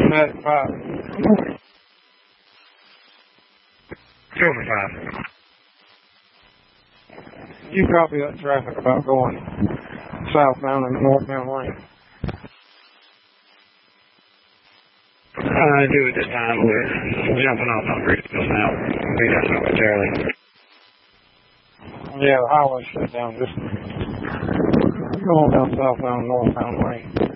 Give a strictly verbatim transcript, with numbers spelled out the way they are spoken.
at five. Silver five. You copy that traffic about going southbound and northbound lane. I do at this time. We're jumping off on Bridgeville now. We got so much early. Yeah, the highway shut down just going down southbound, northbound lane.